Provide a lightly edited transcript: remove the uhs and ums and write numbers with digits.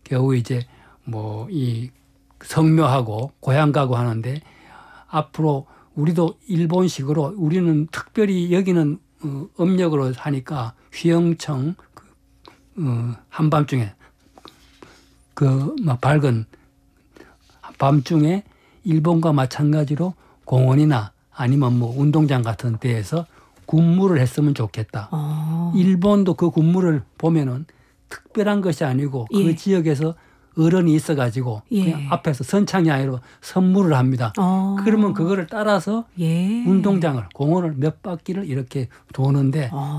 겨우 이제 뭐 이 성묘하고 고향 가고 하는데 앞으로 우리도 일본식으로 우리는 특별히 여기는 음력으로 하니까 휘영청 한밤중에 그 밝은 밤중에 일본과 마찬가지로 공원이나 아니면 뭐 운동장 같은 데에서 군무를 했으면 좋겠다. 일본도 그 군무를 보면은 특별한 것이 아니고 그 예. 지역에서 어른이 있어가지고 예. 그냥 앞에서 선창이 아니라 선물을 합니다. 그러면 그거를 따라서 예. 운동장을 공원을 몇 바퀴를 이렇게 도는데